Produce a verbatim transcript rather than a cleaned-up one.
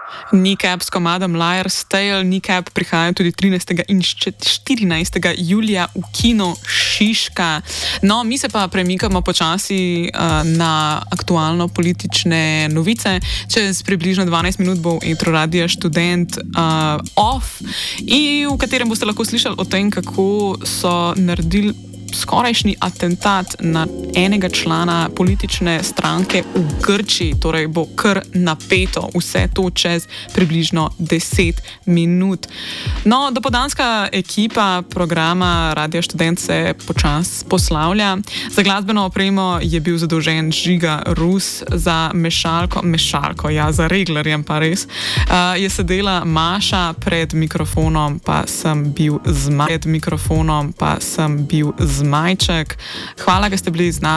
Kneecap s komadom Liar's Tale. Kneecap prihaja tudi trinajstega in štirinajstega julija v kino Šiška. No, mi se pa premikamo počasi uh, na aktualno politične novice. Čez približno dvanajst minut bo v etru Radia Študent uh, off, in v katerem boste lahko slišali o tem, kako so naredili skorajšnji atentat na enega člana politične stranke v Grčiji. Torej bo kar napeto vse to čez približno deset minut. No, dopoldanska ekipa programa Radia Študent se počas poslavlja. Za glasbeno opremo je bil zadolžen Žiga Rus, za mešalko, mešalko, ja, za reglerjem pa res, uh, je sedela Maša, pred mikrofonom pa sem bil z pred mikrofonom pa sem bil Zmajček. Hvala, da ste bili z nami.